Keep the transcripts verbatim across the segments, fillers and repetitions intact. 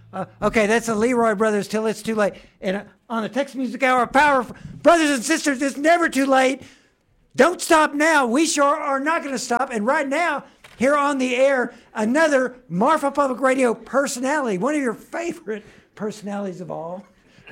Uh, okay, that's the Leroy Brothers, Till It's Too Late. And uh, on the Texas Music Hour, Power, brothers and sisters, it's never too late. Don't stop now. We sure are not going to stop. And right now, here on the air, another Marfa Public Radio personality, one of your favorite personalities of all.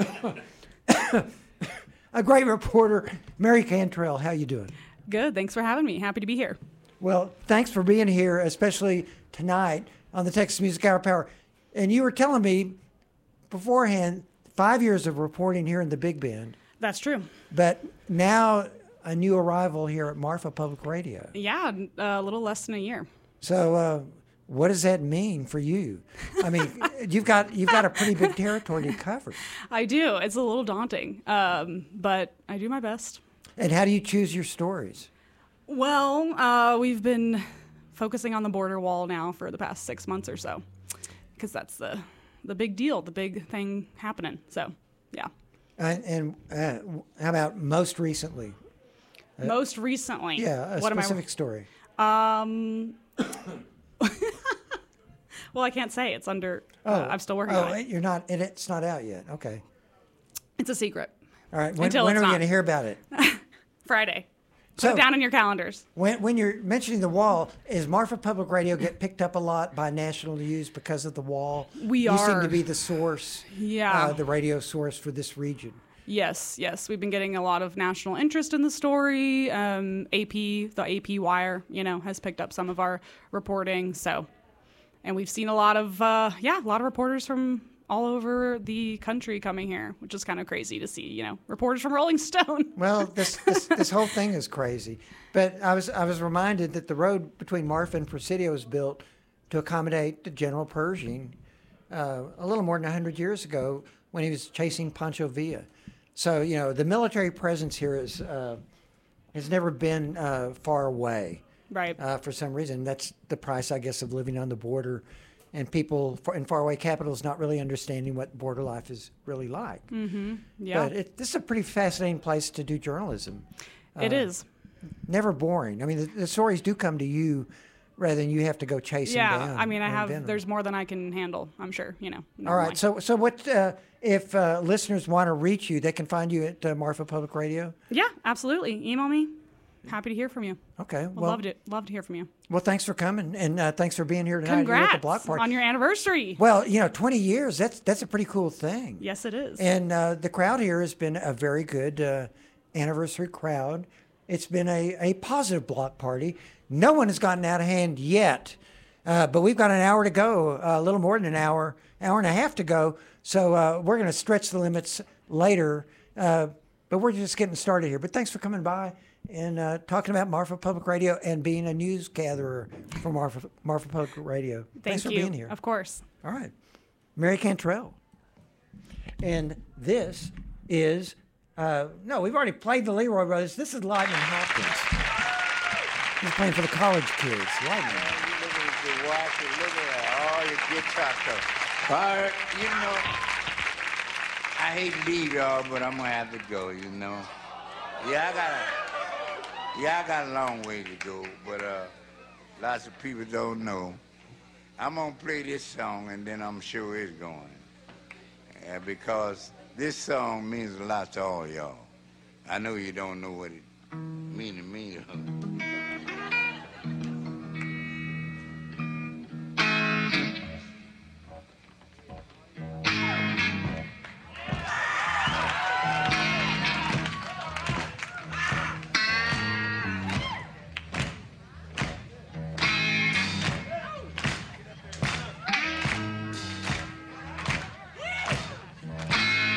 A great reporter, Mary Cantrell. How you doing? Good. Thanks for having me. Happy to be here. Well, thanks for being here, especially tonight on the Texas Music Hour Power. And you were telling me beforehand, five years of reporting here in the Big Bend. That's true. But now a new arrival here at Marfa Public Radio. Yeah, a little less than a year. So uh, what does that mean for you? I mean, you've got you've got a pretty big territory to cover. I do. It's a little daunting, um, but I do my best. And how do you choose your stories? Well, uh, we've been focusing on the border wall now for the past six months or so, because that's the the big deal, the big thing happening. So, yeah. Uh, and uh, how about most recently? Uh, most recently? Yeah, a what specific am I, story. Um. Well, I can't say. It's under. Oh, uh, I'm still working oh, on it. You're not. It's not out yet. Okay. It's a secret. All right. When, Until when it's are we not. going to hear about it? Friday. So, Put it down in your calendars. When when you're mentioning the wall, is Marfa Public Radio get picked up a lot by national news because of the wall? We you are. You seem to be the source, yeah, uh, the radio source for this region. Yes, yes. We've been getting a lot of national interest in the story. Um, A P, the A P Wire, you know, has picked up some of our reporting. So, and we've seen a lot of, uh, yeah, a lot of reporters from all over the country coming here, which is kind of crazy to see, you know, reporters from Rolling Stone. Well, this, this this whole thing is crazy. But I was I was reminded that the road between Marfa and Presidio was built to accommodate General Pershing uh, a little more than one hundred years ago when he was chasing Pancho Villa. So, you know, the military presence here is uh, has never been uh, far away. Right. Uh, for some reason. That's the price, I guess, of living on the border. And people in faraway capitals not really understanding what border life is really like. Mm-hmm. Yeah. But it, this is a pretty fascinating place to do journalism. It uh, is. Never boring. I mean, the, the stories do come to you rather than you have to go chase yeah, them down. I mean, I have, them. there's more than I can handle, I'm sure, you know. All right. So, so what, uh, if uh, listeners want to reach you, they can find you at uh, Marfa Public Radio? Yeah, absolutely. Email me. Happy to hear from you. Okay. Would Well, love to love to hear from you. Well, thanks for coming, and uh, thanks for being here tonight. Congrats here at the block party on your anniversary. Well, you know, twenty years, that's that's a pretty cool thing. Yes, it is. And uh, the crowd here has been a very good uh, anniversary crowd. It's been a, a positive block party. No one has gotten out of hand yet, uh, but we've got an hour to go, uh, a little more than an hour, hour and a half to go. So uh, we're going to stretch the limits later, uh, but we're just getting started here. But thanks for coming by and uh, talking about Marfa Public Radio and being a news gatherer for Marfa, Marfa Public Radio. Thank Thanks for you. being here. Of course. All right. Mary Cantrell. And this is, uh, no, we've already played the Leroy Brothers. This is Lightning Hopkins. He's playing for the college kids. Lightning. Look at the watch, look at that. Oh, you get chopped up. All right, you know, I hate to leave y'all, but I'm going to have to go, you know. Yeah, I got a, yeah, I got a long way to go, but uh, lots of people don't know. I'm going to play this song, and then I'm sure it's going. Uh, because this song means a lot to all y'all. I know you don't know what it means to me, though.